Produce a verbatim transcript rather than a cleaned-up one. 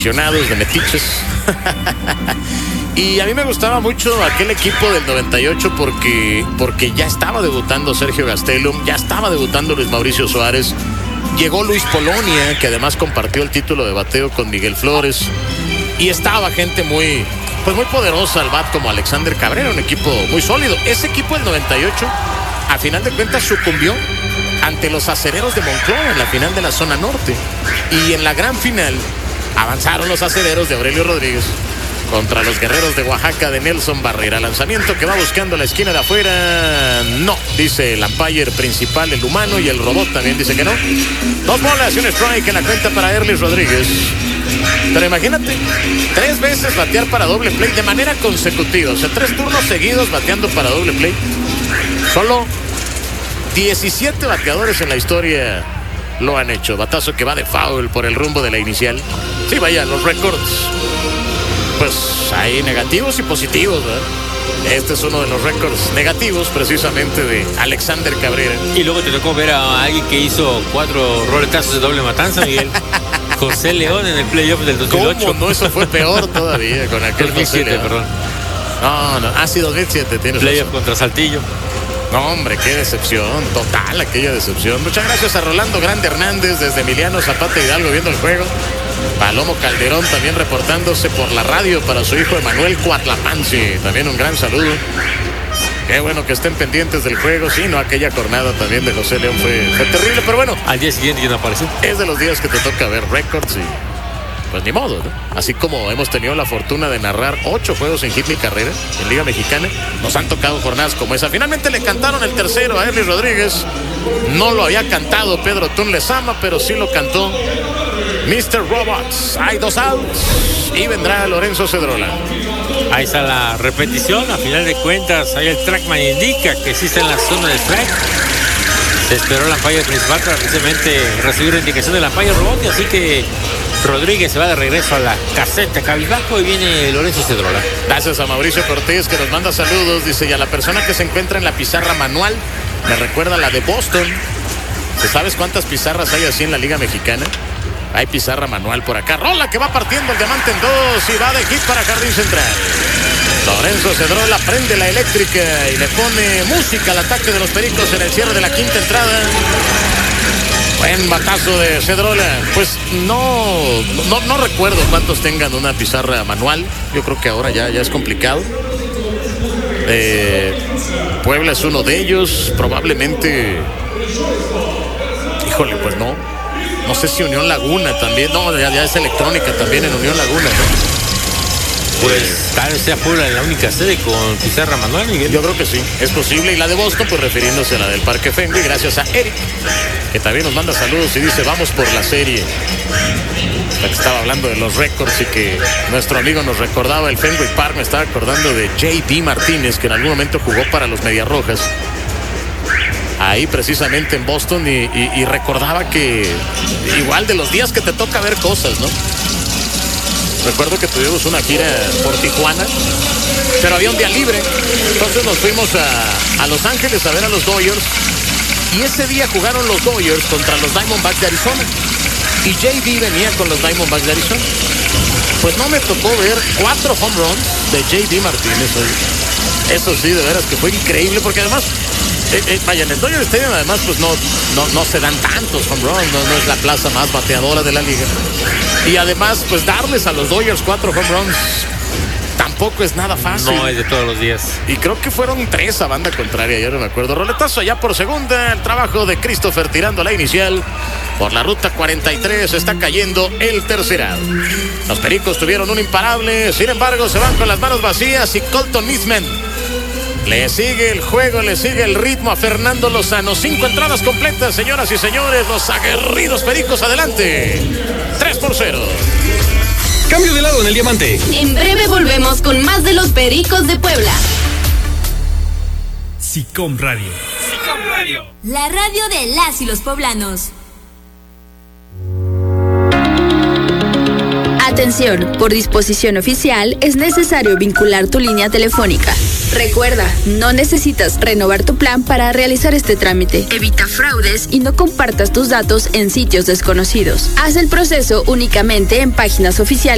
de metiches. Y a mí me gustaba mucho aquel equipo del noventa y ocho porque, porque ya estaba debutando Sergio Gastelum, ya estaba debutando Luis Mauricio Suárez, llegó Luis Polonia, que además compartió el título de bateo con Miguel Flores, y estaba gente muy, pues muy poderosa al bat como Alexander Cabrera, un equipo muy sólido. Ese equipo del noventa y ocho, a final de cuentas, sucumbió ante los acereros de Monclova en la final de la zona norte, y en la gran final avanzaron los acereros de Aurelio Rodríguez contra los guerreros de Oaxaca de Nelson Barrera. Lanzamiento que va buscando la esquina de afuera. No, dice el umpire principal, el humano, y el robot también dice que no. Dos bolas y un strike en la cuenta para Erlis Rodríguez. Pero imagínate, tres veces batear para doble play de manera consecutiva. O sea, tres turnos seguidos bateando para doble play. Solo diecisiete bateadores en la historia lo han hecho. Batazo que va de foul por el rumbo de la inicial. Sí, vaya, los récords, pues hay negativos y positivos, ¿verdad? Este es uno de los récords negativos, precisamente, de Alexander Cabrera. Y luego te tocó ver a alguien que hizo cuatro roletazos de doble matanza, Miguel. José León en el playoff del dos mil ocho. ¿Cómo no? Eso fue peor todavía con aquel dos mil siete, José León. perdón. No, no, ah, sí, dos mil siete, tienes playoff razón. contra Saltillo. No, hombre, qué decepción, total aquella decepción. Muchas gracias a Rolando Grande Hernández desde Emiliano Zapata Hidalgo viendo el juego. Palomo Calderón también reportándose por la radio para su hijo Emanuel Cuatlapansi. También un gran saludo. Qué bueno que estén pendientes del juego. Sí, no, aquella jornada también de José León fue, fue terrible, pero bueno. Al día siguiente ya no apareció. Es de los días que te toca ver récords y pues ni modo, ¿no? Así como hemos tenido la fortuna de narrar ocho juegos en Hit Mi Carrera en Liga Mexicana, nos han tocado jornadas como esa. Finalmente le cantaron el tercero a Erlis Rodríguez. No lo había cantado Pedro Tun Lezama, pero sí lo cantó mister Robots. Hay dos outs y vendrá Lorenzo Cedrola. Ahí está la repetición. A final de cuentas, ahí el trackman indica que sí está en la zona del strike. Se esperó la falla principal para precisamente recibir la indicación de la falla robot, así que Rodríguez se va de regreso a la caseta cabizbajo y viene Lorenzo Cedrola. Gracias a Mauricio Cortés, que nos manda saludos. Dice, y a la persona que se encuentra en la pizarra manual, me recuerda la de Boston. ¿Sabes cuántas pizarras hay así en la Liga Mexicana? Hay pizarra manual por acá. Rola que va partiendo el diamante en dos y va de hit para Jardín Central. Lorenzo Cedrola prende la eléctrica y le pone música al ataque de los Pericos en el cierre de la quinta entrada. Buen batazo de Cedrola. Pues no, no, no recuerdo cuántos tengan una pizarra manual. Yo creo que ahora ya, ya es complicado. Eh, Puebla es uno de ellos. Probablemente, híjole, pues no. No sé si Unión Laguna también. No, ya, ya es electrónica también en Unión Laguna, ¿no? Pues tal vez sea Puebla la única sede con pizarra manual, Miguel. Yo creo que sí, es posible. Y la de Boston, pues refiriéndose a la del Parque Fenway, gracias a Eric, que también nos manda saludos y dice, vamos por la serie. La que estaba hablando de los récords y que nuestro amigo nos recordaba el Fenway Park. Me estaba acordando de J D Martínez, que en algún momento jugó para los Mediarrojas, ahí precisamente en Boston, y, y, y recordaba que igual de los días que te toca ver cosas, ¿no? Recuerdo que tuvimos una gira por Tijuana, pero había un día libre, entonces nos fuimos a, a Los Ángeles a ver a los Dodgers, y ese día jugaron los Dodgers contra los Diamondbacks de Arizona, y J D venía con los Diamondbacks de Arizona. Pues no me tocó ver cuatro home runs de J D Martínez hoy. Eso sí, de veras que fue increíble, porque además Eh, eh, vaya, en el Dodger Stadium además pues no, no, no se dan tantos home runs, no, no es la plaza más bateadora de la liga. Y además pues darles a los Dodgers cuatro home runs tampoco es nada fácil. No es de todos los días. Y creo que fueron tres a banda contraria, ya no me acuerdo. Roletazo allá por segunda, el trabajo de Christopher tirando la inicial. Por la ruta cuarenta y tres está cayendo el tercer out. Los Pericos tuvieron un imparable, sin embargo se van con las manos vacías, y Colton Eastman le sigue el juego, le sigue el ritmo a Fernando Lozano. Cinco entradas completas, señoras y señores. Los aguerridos Pericos adelante. tres por cero. Cambio de lado en el diamante. En breve volvemos con más de los Pericos de Puebla. SICOM Radio. SICOM Radio. La radio de las y los poblanos. Atención, por disposición oficial es necesario vincular tu línea telefónica. Recuerda, no necesitas renovar tu plan para realizar este trámite. Evita fraudes y no compartas tus datos en sitios desconocidos. Haz el proceso únicamente en páginas oficiales